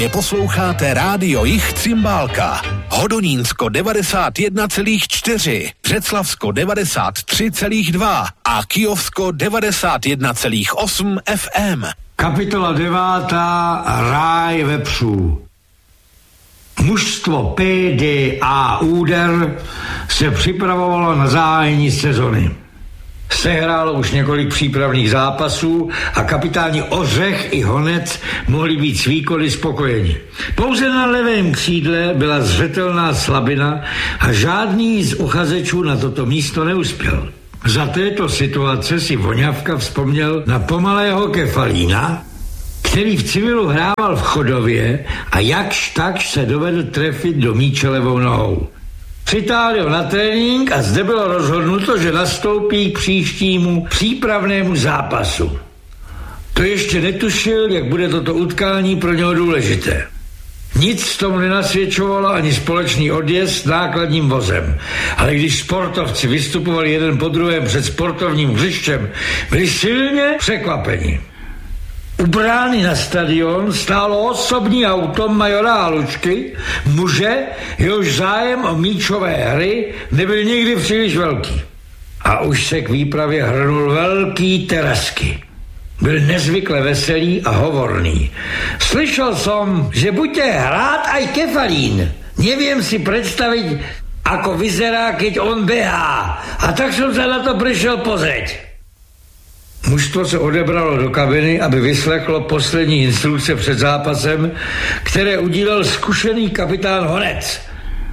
Posloucháte Rádio Jich Cymbálka. Hodonínsko 91,4, Břeclavsko 93,2 a Kyjovsko 91,8 FM. Kapitola 9. Ráj vepřů. Mužstvo PDA Úder se připravovalo na zahájení sezony. Sehrálo už několik přípravných zápasů a kapitáni Ořech i Honec mohli být s výkony spokojeni. Pouze na levém křídle byla zřetelná slabina a žádný z uchazečů na toto místo neuspěl. Za této situace si Voňavka vzpomněl na pomalého Kefalína, který v civilu hrával v Chodově a jakž takž se dovedl trefit do míče levou nohou. Přitáhl ho na trénink a zde bylo rozhodnuto, že nastoupí k příštímu přípravnému zápasu. To ještě netušil, jak bude toto utkání pro něho důležité. Nic tomu nenasvědčovalo ani společný odjezd s nákladním vozem. Ale když sportovci vystupovali jeden po druhém před sportovním hřištěm, byli silně překvapeni. U brány na stadion stálo osobní auto majora Halušky, muže, jehož zájem o míčové hry nebyl nikdy příliš velký. A už se k výpravě hrnul velký Terasky. Byl nezvykle veselý a hovorný. Slyšel som, že budete hrát aj Kefalín. Neviem si predstaviť, ako vyzerá, keď on behá. A tak som sa na to prišiel pozrieť. Mužstvo se odebralo do kabiny, aby vyslechlo poslední instrukce před zápasem, které udílel zkušený kapitán Honec.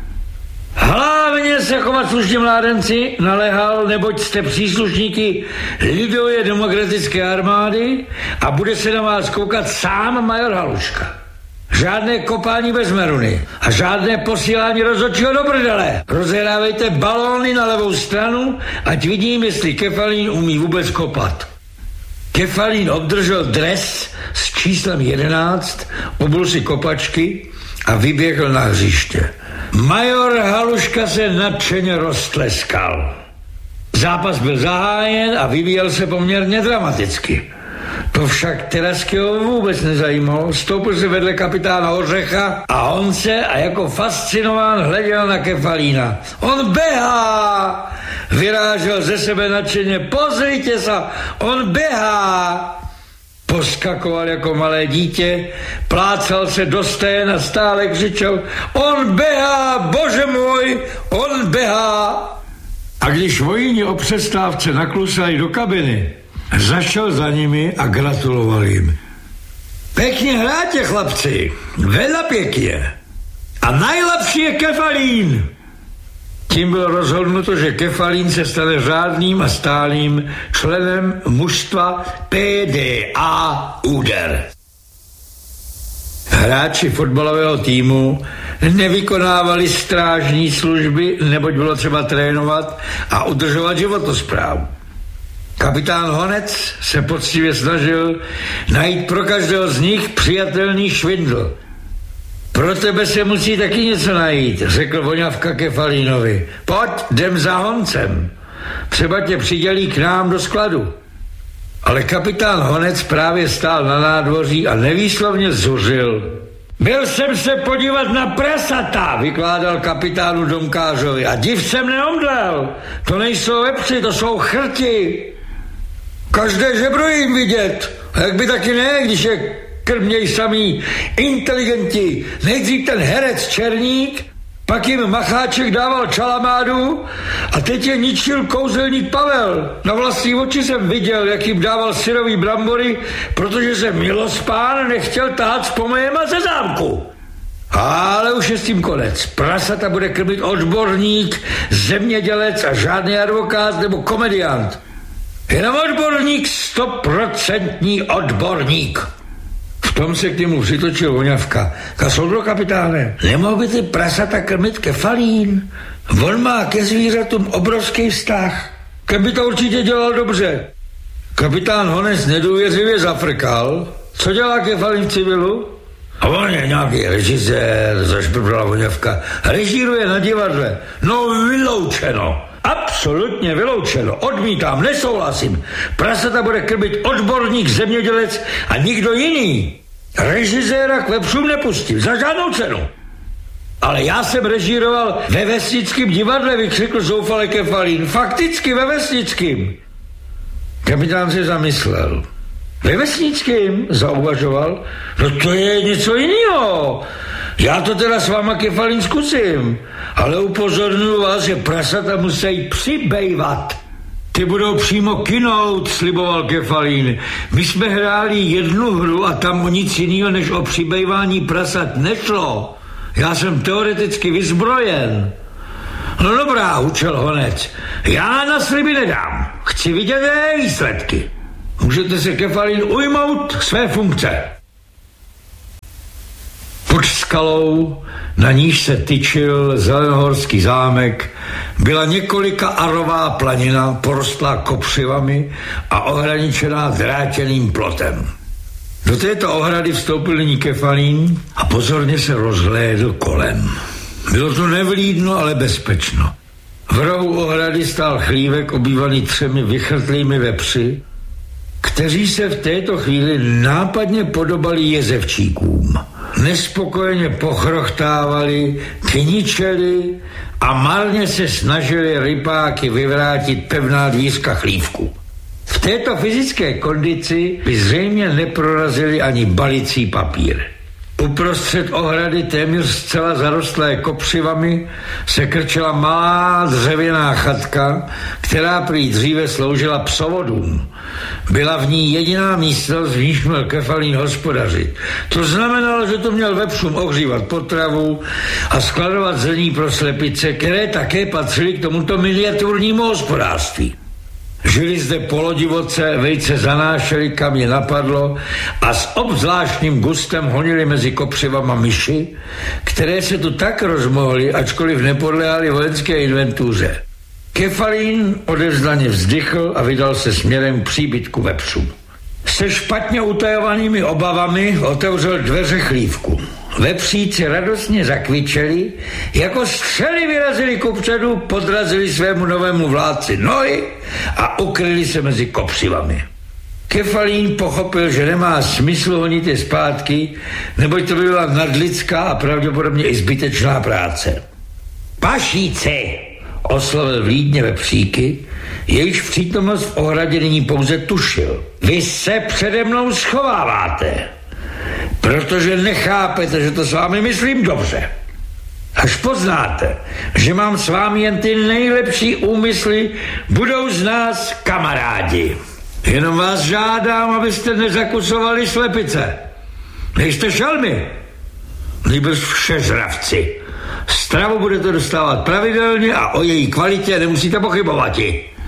Hlavně se chovat slušně, mládenci, naléhal, neboť jste příslušníky Lidové demokratické armády a bude se na vás koukat sám major Haluška. Žádné kopání bez meruny a žádné posílání rozhodčího do prdele. Rozehrávejte balóny na levou stranu, ať vidím, jestli Kefalín umí vůbec kopat. Kefalín obdržel dres s číslem 11, obul si kopačky a vyběhl na hřiště. Major Haluška se nadšeně roztleskal. Zápas byl zahájen a vyvíjel se poměrně dramaticky. To však Teraskyho vůbec nezajímalo. Stoupil se vedle kapitána Ořecha a on se a jako fascinován hleděl na Kefalína. On behá! Vyrážel ze sebe nadšeně. Pozrite sa, on behá! Poskakoval jako malé dítě, plácal se do stén a stále křičel: on behá, bože můj, on behá! A když vojíni o přestávce naklusali do kabiny, zašel za nimi a gratuloval jim. Pěkně hráte, chlapci, veľa pěkně. A nejlepší je Kefalín. Tím bylo rozhodnuto, že Kefalín se stane řádným a stálým členem mužstva PDA Úder. Hráči fotbalového týmu nevykonávali strážní služby, neboť bylo třeba trénovat a udržovat životosprávu. Kapitán Honec se poctivě snažil najít pro každého z nich přijatelný švindl. Pro tebe se musí taky něco najít, řekl Voňavka Kefalínovi. Pojď, jdem za Honcem. Třeba tě přidělí k nám do skladu. Ale kapitán Honec právě stál na nádvoří a nevýslovně zuřil. Byl jsem se podívat na prasata, vykládal kapitánu Domkářovi, a div jsem neomdlel. To nejsou vepři, to jsou chrti. Každé žebro jim vidět. A jak by taky ne, když je krměj samý inteligenti. Nejdřív ten herec Černík, pak jim Macháček dával čalamádu a teď je ničil kouzelník Pavel. Na vlastní oči jsem viděl, jak jim dával syrový brambory, protože se milospán nechtěl tahat s pomejema ze zámku. Ale už je s tím konec. Prasata bude krmit odborník, zemědělec a žádný advokát nebo komediant. Jenom odborník, 100% odborník. V tom se k němu přitočil Voňavka. Soudro kapitáne, nemohl by ty prasata krmit Kefalín? On má ke zvířatům obrovský vztah. Ken by to určitě dělal dobře. Kapitán Honec nedůvěřivě zafrkal. Co dělá Kefalín v civilu? A on je nějaký režisér, zašprbrala Voňavka. Režíruje na divadle. No vyloučeno. Absolutně vyloučeno. Odmítám, nesouhlasím. Prasata bude krmit odborník, zemědělec a nikdo jiný. Režiséra k vepřům nepustím, za žádnou cenu. Ale já jsem režíroval ve vesnickém divadle, vykřikl zoufale Kefalín. Fakticky ve vesnickém. Kapitán se zamyslel. Ve vesnickém, zauvažoval. No to je něco jiného. Já to teda s váma, Kefalín, zkusím. Ale upozorňuji vás, že prasata musí přibejvat. Ty budou přímo kinout, sliboval Kefalín. My jsme hráli jednu hru a tam o nic jiného než o přibejvání prasat nešlo. Já jsem teoreticky vyzbrojen. No dobrá, hučel Honec. Já na sliby nedám. Chci vidět výsledky. Můžete se, Kefalín, ujmout své funkce. Pod skalou, na níž se tyčil zelenohorský zámek, byla několika arová planina porostlá kopřivami a ohraničená drátěným plotem. Do této ohrady vstoupil nyní Kefalín a pozorně se rozhlédl kolem. Bylo to nevlídno, ale bezpečno. V rohu ohrady stál chlívek obývaný 3 vychrtlými vepři, kteří se v této chvíli nápadně podobali jezevčíkům. Nespokojeně pochrochtávali, kničeli a marně se snažili rypáky vyvrátit pevná dvířka chlívku. V této fyzické kondici by zřejmě neprorazili ani balicí papír. Uprostřed ohrady, téměř zcela zarostlé kopřivami, se krčela malá dřevěná chatka, která prý dříve sloužila psovodům. Byla v ní jediná místnost, v níž měl Kefalín hospodařit. To znamenalo, že to měl vepřům ohřívat potravu a skladovat zrní pro slepice, které také patřily k tomuto miniaturnímu hospodářství. Žili zde polodivoce, vejce zanášeli, kam je napadlo a s obzvláštním gustem honili mezi kopřivama myši, které se tu tak rozmohly, ačkoliv nepodléhaly vojenské inventuře. Kefalín odevzdaně vzdychl a vydal se směrem k příbytku vepřů. Se špatně utajovanými obavami otevřel dveře chlívku. Vepříci radostně zakvičeli, jako střely vyrazili kupředu, podrazili svému novému vládci nohy a ukryli se mezi kopřivami. Kefalín pochopil, že nemá smysl honit je zpátky, neboť to by byla nadlidská a pravděpodobně i zbytečná práce. Pašíci, oslovil vlídně vepříky, jejichž přítomnost v ohradě nyní pouze tušil. Vy se přede mnou schováváte, protože nechápete, že to s vámi myslím dobře. Až poznáte, že mám s vámi jen ty nejlepší úmysly, budou z nás kamarádi. Jenom vás žádám, abyste nezakusovali slepice. Nejste šelmy, nýbrž všežravci. Stravu budete dostávat pravidelně a o její kvalitě nemusíte pochybovat.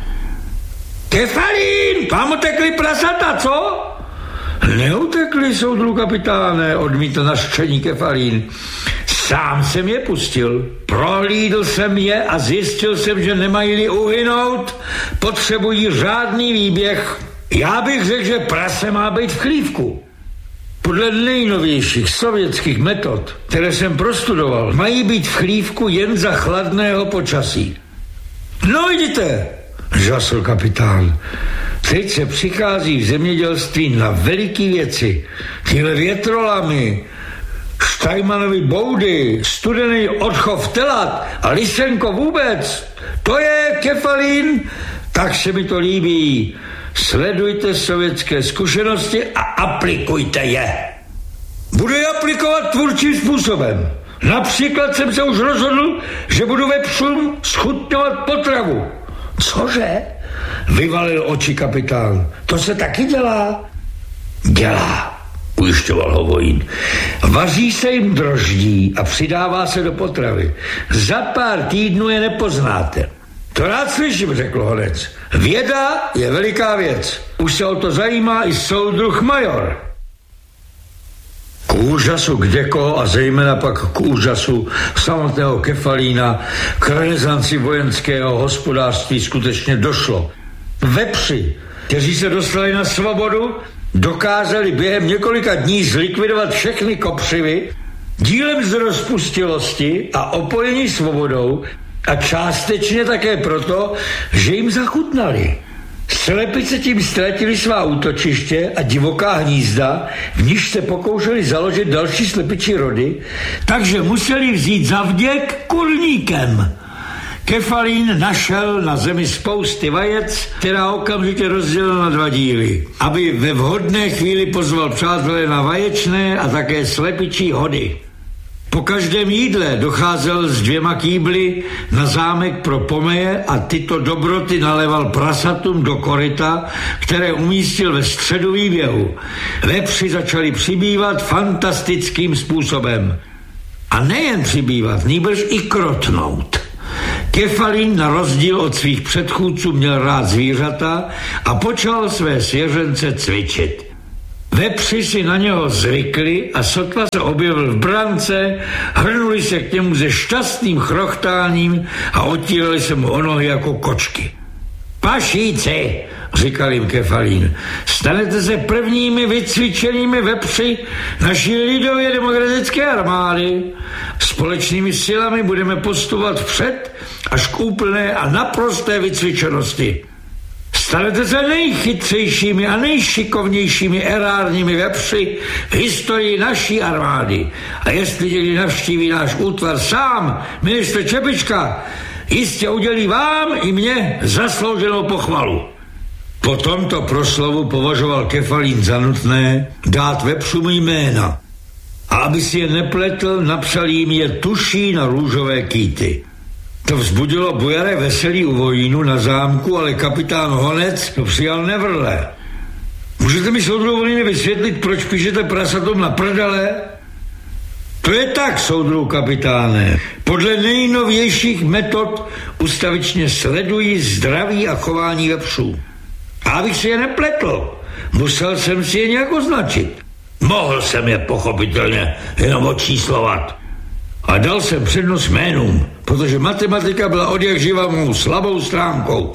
Kefalín, vám utekli prasata, co? Neutekli, soudru kapitáne, odmítl nařčení Kefalín. Sám jsem je pustil, prohlídl jsem je a zjistil jsem, že nemají-li uhynout, potřebují řádný výběh. Já bych řekl, že prase má být v chlívku. Podle nejnovějších sovětských metod, které jsem prostudoval, mají být v chlívku jen za chladného počasí. No vidíte, žasl kapitán. Teď se přichází v zemědělství na veliký věci. Tyhle větrolamy, Štajmanovy boudy, studený odchov telat a lisenko vůbec. To je, Kefalín, tak se mi to líbí. Sledujte sovětské zkušenosti a aplikujte je. Budu je aplikovat tvůrčím způsobem. Například jsem se už rozhodl, že budu vepřům schutňovat potravu. Cože? Vyvalil oči kapitán. To se taky dělá? Dělá, ujišťoval ho vojín. Vaří se jim droždí a přidává se do potravy. Za pár týdnů je nepoznáte. To rád slyším, řekl Honec. Věda je veliká věc. Už se o to zajímá i soudruh major. K úžasu kdekoho a zejména pak k úžasu samotného Kefalína k renesanci vojenského hospodářství skutečně došlo. Vepři, kteří se dostali na svobodu, dokázali během několika dní zlikvidovat všechny kopřivy dílem z rozpustilosti a opojení svobodou a částečně také proto, že jim zachutnali. Slepice tím ztratili svá útočiště a divoká hnízda, v níž se pokoušeli založit další slepičí rody, takže museli vzít zavděk kurníkem. Kefalín našel na zemi spousty vajec, která okamžitě rozdělil na 2 díly, aby ve vhodné chvíli pozval přátelé na vaječné a také slepičí hody. Po každém jídle docházel s 2 kýbly na zámek pro pomeje a tyto dobroty naléval prasatům do koryta, které umístil ve středu výběhu. Vepři začali přibývat fantastickým způsobem. A nejen přibývat, nýbrž i krotnout. Kefalín na rozdíl od svých předchůdců měl rád zvířata a počal své svěřence cvičit. Vepři si na něho zvykli a sotva se objevil v brance, hrnuli se k němu se šťastným chrochtáním a otírali se mu o nohy jako kočky. Pašíci, říkal jim Kefalín, stanete se prvními vycvičenými vepři naší lidově demokratické armády. Společnými silami budeme postupovat vpřed až k úplné a naprosté vycvičenosti. Stanete se nejchytřejšími a nejšikovnějšími erárními vepři v historii naší armády. A jestli někdy navštíví náš útvar sám ministr Čepička, jistě udělí vám i mně zaslouženou pochvalu. Po tomto proslovu považoval Kefalín za nutné dát vepřům jména. A aby si je nepletl, napsal jim je tuší na růžové kýty. To vzbudilo bujaré veselí u vojínu na zámku, ale kapitán Honec to přijal nevrle. Můžete mi, soudruhu Volíny, vysvětlit, proč píšete prasatům na prdele? To je tak, soudruhu kapitáne. Podle nejnovějších metod ustavičně sledují zdraví a chování vepřů. A abych si je nepletl, musel jsem si je nějak označit. Mohl jsem je pochopitelně jenom odčíslovat. A dal jsem přednost jménům, protože matematika byla odjakživa mou slabou stránkou.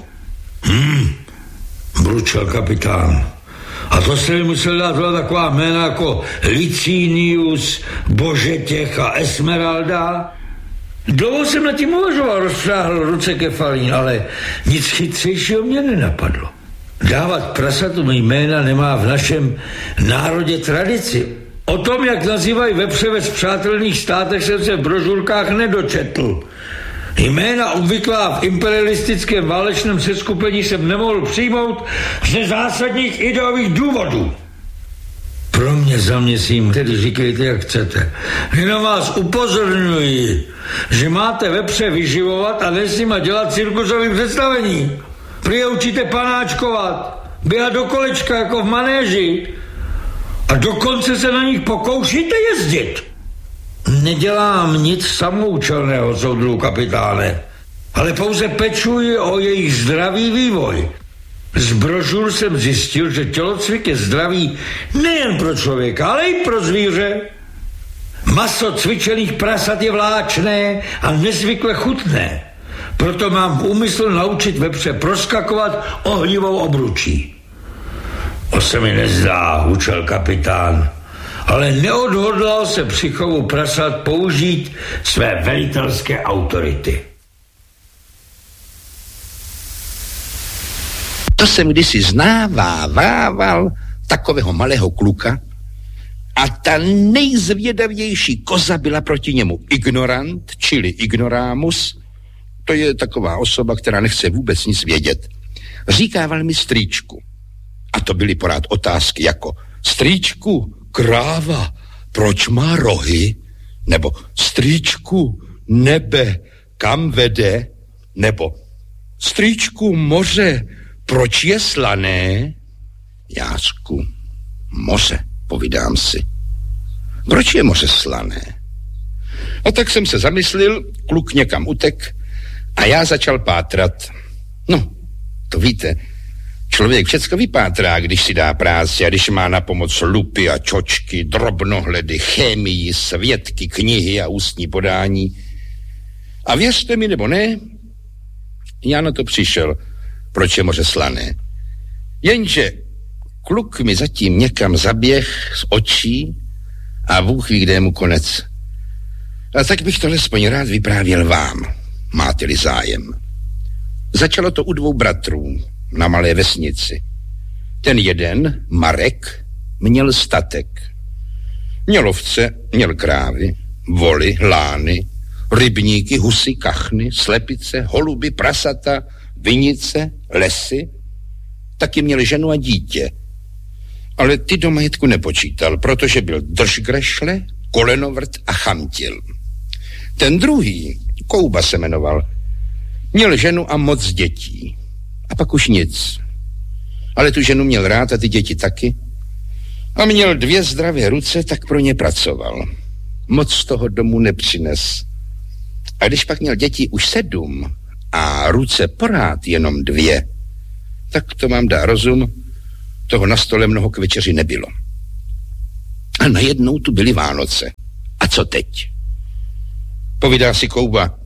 Bručel kapitán. A to se mi musel dát taková jména jako Licinius, Božetěch a Esmeralda. Dlouho jsem nad tím uvažoval, rozpřáhl ruce Kefalín, ale nic chytřejšího mě nenapadlo. Dávat prasatům jména nemá v našem národě tradici. O tom, jak nazývají vepře ve spřátelných státech, jsem se v brožurkách nedočetl. Jména obvyklá v imperialistickém válečném seskupení jsem nemohl přijmout ze zásadních ideových důvodů. Pro mě za mě si jim tedy říkejte, jak chcete. Jenom vás upozorňuji, že máte vepře vyživovat a ne s nima dělat cirkusový představení. Prý je učíte panáčkovat, běhat do kolečka jako v manéži a dokonce se na nich pokoušíte jezdit. Nedělám nic samoučelného, soudruhu kapitáne, ale pouze pečuji o jejich zdravý vývoj. Z brožur jsem zjistil, že tělocvik je zdravý nejen pro člověka, ale i pro zvíře. Maso cvičených prasat je vláčné a nezvykle chutné. Proto mám v úmyslu naučit vepře proskakovat ohnivou obručí. To se mi nezdá, hučel kapitán, ale neodhodlal se při chovu prasat použít své velitelské autority. To jsem kdysi znávával takového malého kluka a ta nejzvědavější koza byla proti němu ignorant, čili ignoramus. To je taková osoba, která nechce vůbec nic vědět. Říkával mi strýčku. A to byly pořád otázky jako strýčku, kráva, proč má rohy? Nebo strýčku, nebe, kam vede? Nebo strýčku, moře, proč je slané? Jácku, moře, povídám si. Proč je moře slané? A tak jsem se zamyslil, kluk někam utek a já začal pátrat. No, to víte, člověk všecko vypátrá, když si dá práci a když má na pomoc lupy a čočky, drobnohledy, chemii, svědky, knihy a ústní podání. A věřte mi nebo ne, já na to přišel, proč je moře slané. Jenže kluk mi zatím někam zaběh z očí a Bůh ví, kde je mu konec. A tak bych to alespoň rád vyprávěl vám, máte-li zájem. Začalo to u 2 bratrů, na malé vesnici. Ten jeden, Marek, měl statek. Měl ovce, měl krávy, voly, lány, rybníky, husy, kachny, slepice, holuby, prasata, vinice, lesy. Taky měl ženu a dítě. Ale ty do majetku nepočítal, protože byl držgrešle, kolenovrt a chamtil. Ten druhý, Kouba se jmenoval, měl ženu a moc dětí. A pak už nic. Ale tu ženu měl rád a ty děti taky. A měl 2 zdravé ruce, tak pro ně pracoval. Moc z toho domů nepřines. A když pak měl děti už 7 a ruce pořád jenom 2, tak to vám dá rozum, toho na stole mnoho k večeři nebylo. A najednou tu byly Vánoce. A co teď? Povídá si Kouba,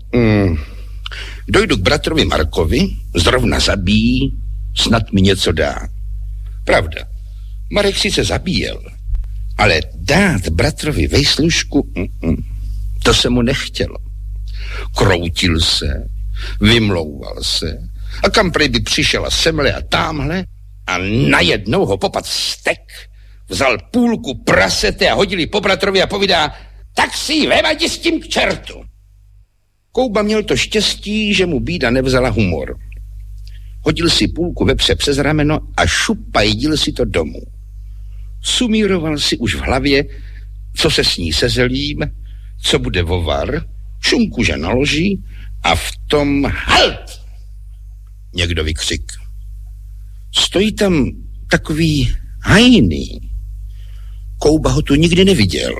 dojdu k bratrovi Markovi, zrovna zabíjí, snad mi něco dá. Pravda, Marek sice zabíjel, ale dát bratrovi vejslužku, to se mu nechtělo. Kroutil se, vymlouval se a kam prej by přišel semhle a támhle a najednou ho popad stek, vzal půlku prasete a hodili po bratrovi a povídá, tak si ji vem a jdi s tím k čertu. Kouba měl to štěstí, že mu bída nevzala humor. Hodil si půlku vepře přes rameno a šupajdil si to domů. Sumíroval si už v hlavě, co se sní se zelím, co bude vovar, šunku, že naloží a v tom halt! Někdo vykřik. Stojí tam takový hajný. Kouba ho tu nikdy neviděl.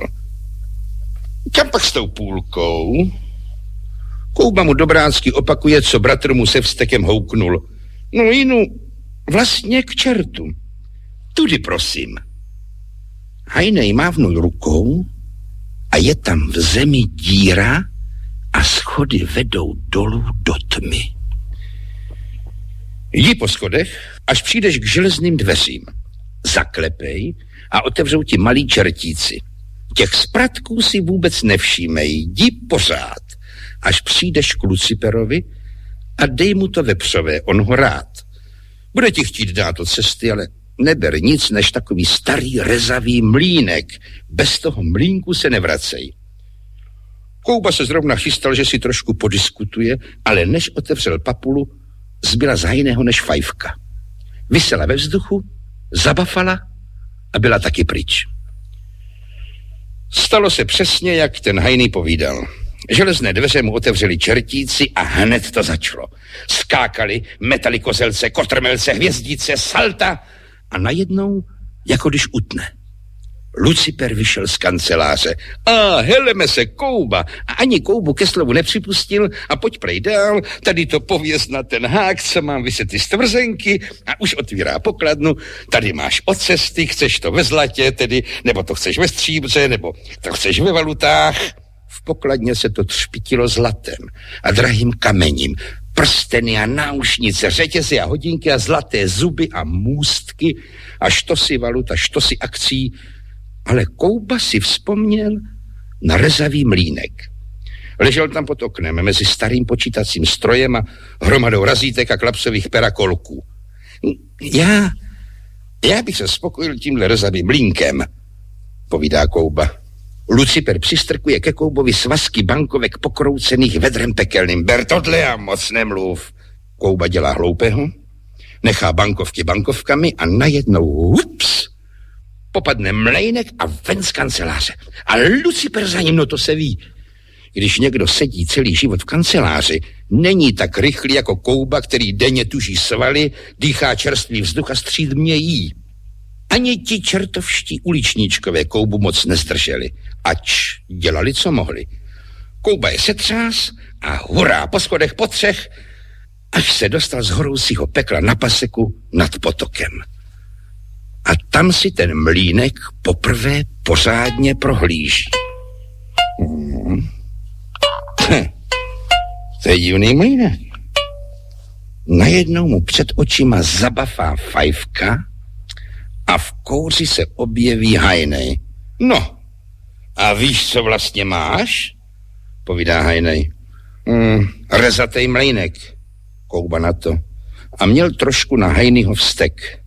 Kam pak s tou půlkou? Kouba mu dobrácky opakuje, co bratr mu se vztekem houknul. No jinu, vlastně k čertu. Tudy prosím. Hajnej mávnul rukou a je tam v zemi díra a schody vedou dolů do tmy. Jdi po schodech, až přijdeš k železným dveřím. Zaklepej a otevřou ti malí čertíci. Těch spratků si vůbec nevšímej, jdi pořád, až přijdeš k Luciperovi a dej mu to vepřové, on ho rád. Bude ti chtít dát od cesty, ale neber nic než takový starý rezavý mlýnek. Bez toho mlýnku se nevracej. Kouba se zrovna chystal, že si trošku podiskutuje, ale než otevřel papulu, zbyla z hajného než fajfka. Visela ve vzduchu, zabafala a byla taky pryč. Stalo se přesně, jak ten hajný povídal. Železné dveře mu otevřeli čertíci a hned to začalo. Skákali, metali kozelce, kotrmelce, hvězdice, salta a najednou, jako když utne. Luciper vyšel z kanceláře. A heleme se, Kouba. A ani Koubu ke slovu nepřipustil a pojď prej dál, tady to pověz na ten hák, co mám vyset ty stvrzenky a už otvírá pokladnu. Tady máš od cesty, chceš to ve zlatě, tedy, nebo to chceš ve stříbře, nebo to chceš ve valutách. V pokladně se to třpitilo zlatem a drahým kamením. Prsteny a náušnice, řetězy a hodinky a zlaté zuby a můstky a štosy valut a štosy akcí. Ale Kouba si vzpomněl na rezavý mlýnek. Ležel tam pod oknem mezi starým počítacím strojem a hromadou razítek a klapsových perakolků. Já bych se spokojil tímhle rezavým mlýnkem, povídá Kouba. Luciper přistrkuje ke Koubovi svazky bankovek pokroucených vedrem pekelným. Ber tohle a moc nemluv. Kouba dělá hloupého, nechá bankovky bankovkami a najednou ups, popadne mlejnek a ven z kanceláře. A Luciper za ním, no to se ví. Když někdo sedí celý život v kanceláři, není tak rychlý jako Kouba, který denně tuží svaly, dýchá čerstvý vzduch a střídmě jí. Ani ti čertovští uličníčkové Koubu moc nezdrželi, ač dělali, co mohli. Kouba je setřás a hurá po schodech po třech, až se dostal z horoucího pekla na paseku nad potokem. A tam si ten mlýnek poprvé pořádně prohlíží. To je divný mlýnek. Najednou mu před očima zabafá fajfka a v kouři se objeví hajnej. No, a víš, co vlastně máš? Povídá hajnej. Rezatej mlejnek. Kouba na to. a měl trošku na Heinyho vztek.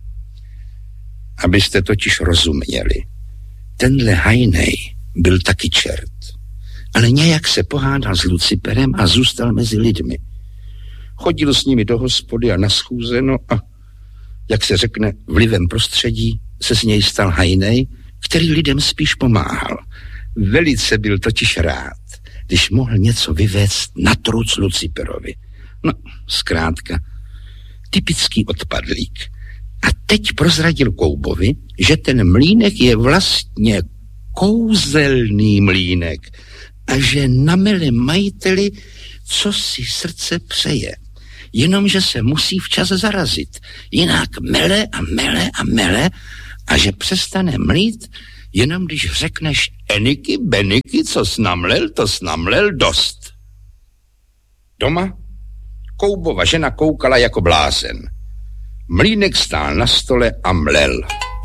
Abyste totiž rozuměli. Tenhle Heinej byl taky čert, ale nějak se pohádal s Luciperem a zůstal mezi lidmi. Chodil s nimi do hospody a na schůze, no a jak se řekne, vlivem prostředí se z něj stal Heinej, který lidem spíš pomáhal. Velice byl totiž rád, když mohl něco vyvést na truc Luciperovi. No, zkrátka, typický odpadlík. A teď prozradil Koubovi, že ten mlýnek je vlastně kouzelný mlýnek a že namele majiteli, co si srdce přeje. Jenomže se musí včas zarazit. Jinak mele a mele a mele a že přestane mlít, jenom když řekneš eniky, beniky, co snamlel, to snamlel dost. Doma Koubova žena koukala jako blázen. Mlýnek stál na stole a mlel.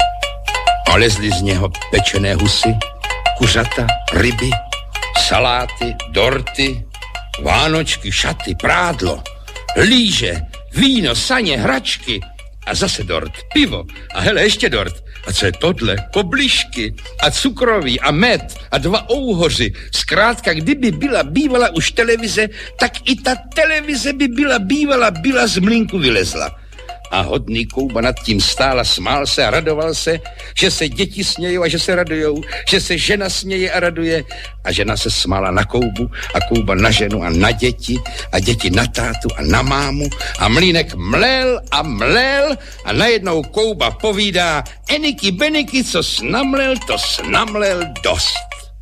A lezly z něho pečené husy, kuřata, ryby, saláty, dorty, vánočky, šaty, prádlo, líže, víno, saně, hračky a zase dort, pivo a hele ještě dort. A co je tohle? Koblišky a cukroví a med a 2 ouhoři. Zkrátka, kdyby bývala už televize, tak i ta televize by byla z mlýnku vylezla. A hodný Kouba nad tím stál a smál se a radoval se, že se děti smějou a že se radujou, že se žena směje a raduje. A žena se smála na Koubu a Kouba na ženu a na děti a děti na tátu a na mámu. A mlýnek mlel a najednou Kouba povídá eniky beniky, co snamlel, to snamlel dost.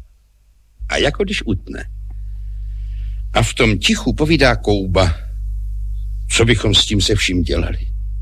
A jako když utne. A v tom tichu povídá Kouba, co bychom s tím se vším dělali.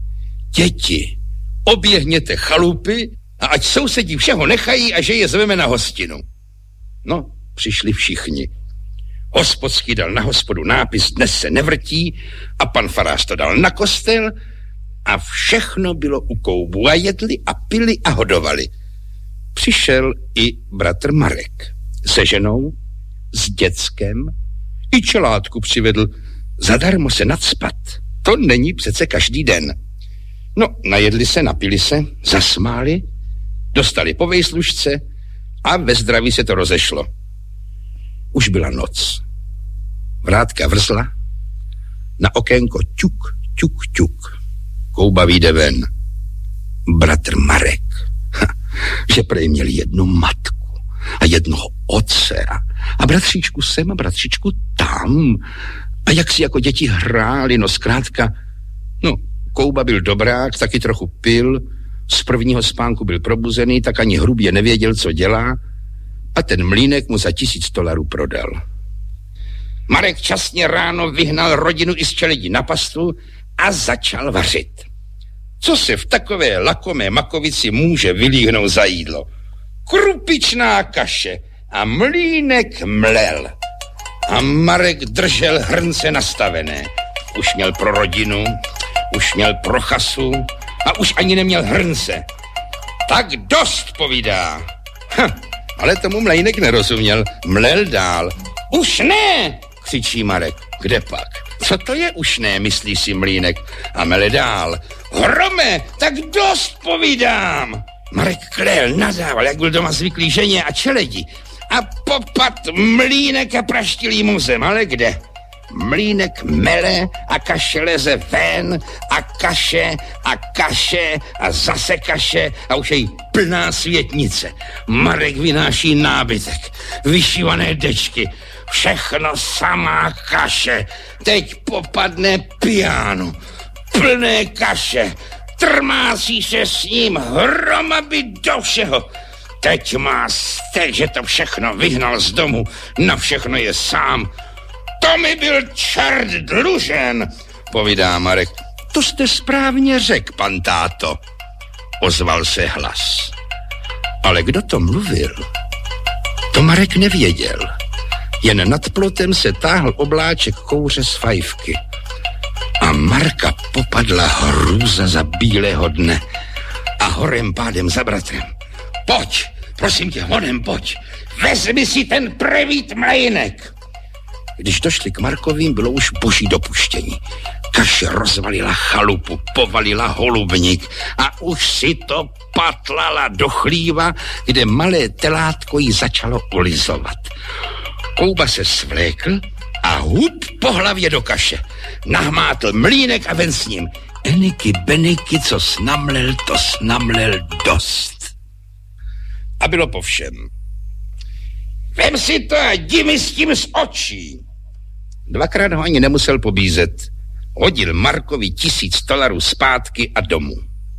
Děti, oběhněte chalupy a ať sousedí všeho nechají a že je zveme na hostinu. No, přišli všichni. Hospodský dal na hospodu nápis dnes se nevrtí a pan farář to dal na kostel a všechno bylo u Koubu a jedli a pili a hodovali. Přišel i bratr Marek se ženou, s děckem, i čelátku přivedl. Zadarmo se nacpat. To není přece každý den. No, najedli se, napili se, zasmáli, dostali po vejslužce a ve zdraví se to rozešlo. Už byla noc. Vrátka vrzla, na okénko ťuk, ťuk, ťuk. Kouba vyjde ven. Bratr Marek, že prej měl jednu matku a jednoho otce a bratříčku sem a bratříčku tam a jak si jako děti hráli, no zkrátka, no, Kouba byl dobrák, taky trochu pil, z prvního spánku byl probuzený, tak ani hrubě nevěděl, co dělá a ten mlýnek mu za $1000 prodal. Marek časně ráno vyhnal rodinu i z čeledí na pastvu a začal vařit. Co se v takové lakomé makovici může vylíhnout za jídlo? Krupičná kaše a mlýnek mlel. A Marek držel hrnce nastavené. Už měl pro rodinu, už měl pro chasu a už ani neměl hrnce. Tak dost, povídá. Ale tomu mlejnek nerozuměl. Mlel dál. Už ne, křičí Marek. Kde pak? Co to je už ne, myslí si mlýnek. A mele dál. Hrome, tak dost, povídám. Marek klel, nadával, jak byl doma zvyklý ženě a čeledi. A popad mlýnek a praštil mu zem, ale kde? Mlýnek mele a kaše leze ven a kaše a zase kaše a už je plná světnice. Marek vynáší nábytek, vyšívané dečky, všechno samá kaše. Teď popadne piano, plné kaše, trmásí se s ním hromady do všeho. Teď má stek, že to všechno vyhnal z domu, na všechno je sám. To mi byl čert dlužen, povídá Marek. To jste správně řekl, pan táto, ozval se hlas. Ale kdo to mluvil? To Marek nevěděl. Jen nad plotem se táhl obláček kouře z fajfky. A Marka popadla hrůza za bílého dne a horem pádem za bratrem. Pojď, prosím tě, honem pojď, vezmi si ten prvít mlejnek. Když došli k Markovým, bylo už boží dopuštění. Kaše rozvalila chalupu, povalila holubník a už si to patlala do chlíva, kde malé telátko jí začalo ulizovat. Kouba se svlékl a hup po hlavě do kaše. Nahmátl mlýnek a ven s ním. Eniky beniky, co snamlel, to snamlel dost. A bylo po všem. Vem si to a jdi mi s tím z očí. Dvakrát ho ani nemusel pobízet. Hodil Markovi $1000 zpátky a domů.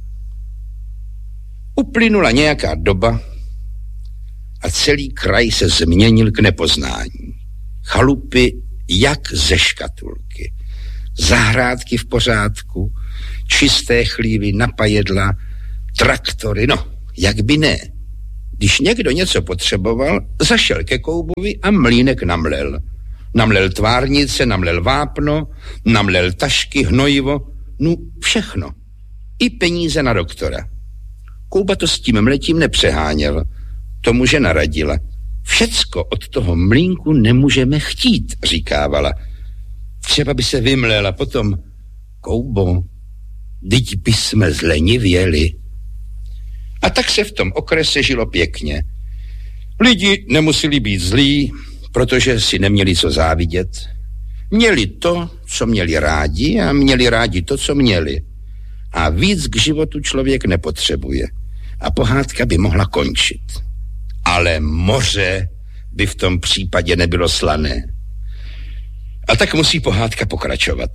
Uplynula nějaká doba a celý kraj se změnil k nepoznání. Chalupy jak ze škatulky. Zahrádky v pořádku, čisté chlívy, napajedla, traktory, no, jak by ne. Když někdo něco potřeboval, zašel ke Koubovi a mlýnek namlel. Namlel tvárnice, namlel vápno, namlel tašky, hnojivo, no všechno. I peníze na doktora. Kouba to s tím mletím nepřeháněl. Tomu žena radila. Všecko od toho mlýnku nemůžeme chtít, říkávala. Třeba by se vymlel a potom, Koubo, dyť by jsme zlenivěli. A tak se v tom okrese žilo pěkně. Lidi nemuseli být zlí, protože si neměli co závidět. Měli to, co měli rádi a měli rádi to, co měli. A víc k životu člověk nepotřebuje. A pohádka by mohla končit. Ale moře by v tom případě nebylo slané. A tak musí pohádka pokračovat.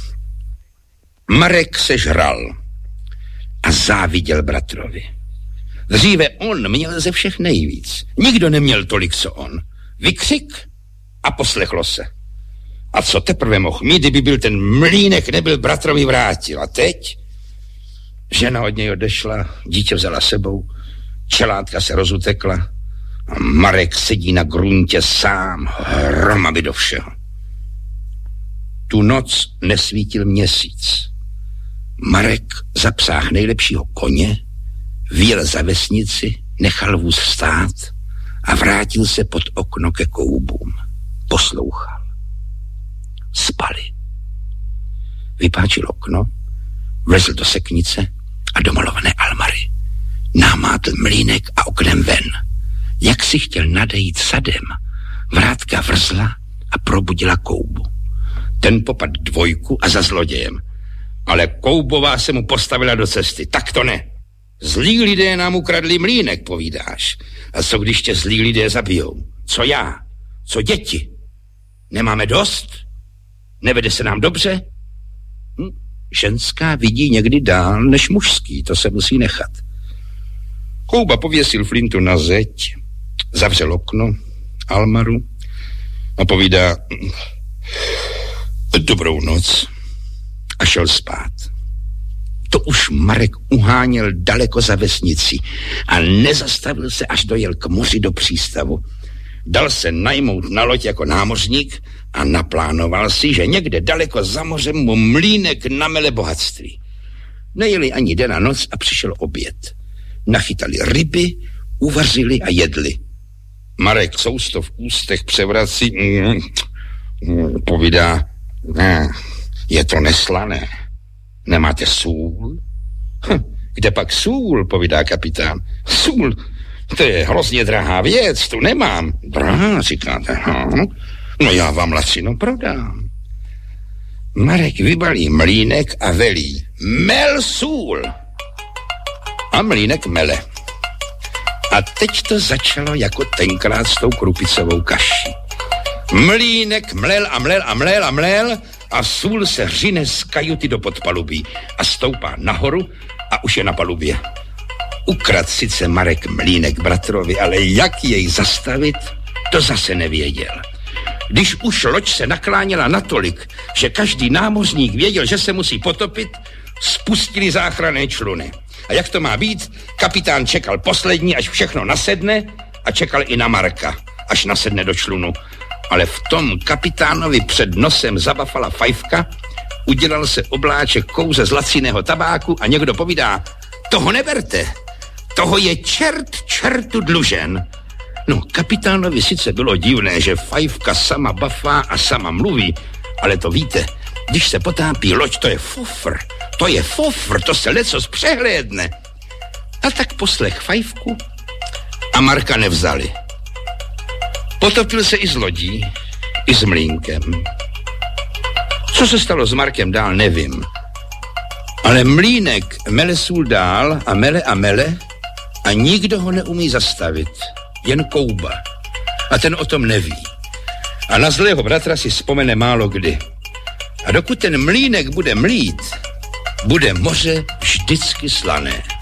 Marek se žral a záviděl bratrovi. Dříve on měl ze všech nejvíc. Nikdo neměl tolik, co on. Vykřik a poslechlo se. A co teprve mohl mít, kdyby byl ten mlýnek, nebyl bratrovi vrátil. A teď žena od něj odešla, dítě vzala sebou, čelátka se rozutekla a Marek sedí na gruntě sám, hromady do všeho. Tu noc nesvítil měsíc. Marek zapsáhl nejlepšího koně, vyjel za vesnici, nechal vůz stát a vrátil se pod okno ke Koubům. Poslouchal. Spali. Vypáčil okno, vlezl do seknice a do malované almary. Namátl mlýnek a oknem ven. Jak si chtěl nadejít sadem, vrátka vrzla a probudila Koubu. Ten popad dvojku a za zlodějem. Ale Koubová se mu postavila do cesty. Tak to ne. Zlí lidé nám ukradli mlýnek, povídáš. A co když tě zlí lidé zabijou? Co já? Co děti? Nemáme dost? Nevede se nám dobře? Ženská vidí někdy dál než mužský, to se musí nechat. Kouba pověsil flintu na zeď, zavřel okno, almaru a povídá dobrou noc a šel spát. To už Marek uháněl daleko za vesnici a nezastavil se, až dojel k moři do přístavu. Dal se najmout na loď jako námořník a naplánoval si, že někde daleko za mořem mu mlýnek namele bohatství. Nejeli ani den a noc a přišel oběd. Nachytali ryby, uvařili a jedli. Marek sousto v ústech převrací, povídá, je to neslané. Nemáte sůl? Kde pak sůl, povídá kapitán. Sůl, to je hrozně drahá věc, tu nemám. Drahá, říkáte, no já vám lacino prodám. Marek vybalí mlýnek a velí, mel sůl. A mlýnek mele. A teď to začalo jako tenkrát s tou krupicovou kaší. Mlýnek mlel a mlel a mlel a mlel a sůl se řine z kajuty do podpalubí a stoupá nahoru a už je na palubě. Ukrad sice Marek mlýnek bratrovi, ale jak jej zastavit, to zase nevěděl. Když už loď se nakláněla natolik, že každý námořník věděl, že se musí potopit, spustili záchranné čluny. A jak to má být? Kapitán čekal poslední, až všechno nasedne a čekal i na Marka, až nasedne do člunu. Ale v tom kapitánovi před nosem zabafala fajfka, udělal se obláček kouře z laciného tabáku a někdo povídá, toho neberte, toho je čertu dlužen. No, kapitánovi sice bylo divné, že fajfka sama bafá a sama mluví, ale to víte, Když se potápí loď, to je fofr, to se lecos přehlédne. A tak poslech fajfku a Marka nevzali. Potopil se i s lodí, i s mlýnkem. Co se stalo s Markem dál, nevím. Ale mlýnek mele sůl dál a mele a nikdo ho neumí zastavit. Jen Kouba. A ten o tom neví. A na zlého bratra si vzpomene málo kdy. A dokud ten mlýnek bude mlít, bude moře vždycky slané.